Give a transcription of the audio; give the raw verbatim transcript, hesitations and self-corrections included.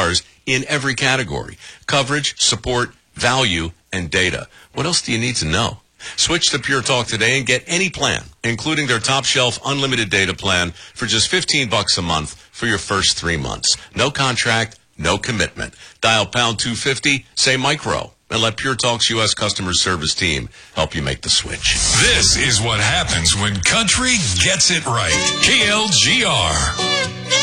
stars in every category. Coverage, support, value, and data. What else do you need to know? Switch to Pure Talk today and get any plan, including their top shelf unlimited data plan for just fifteen bucks a month for your first three months. No contract, no commitment. Dial pound two fifty, say micro, and let Pure Talk's U S customer service team help you make the switch. This is what happens when country gets it right. K L G R.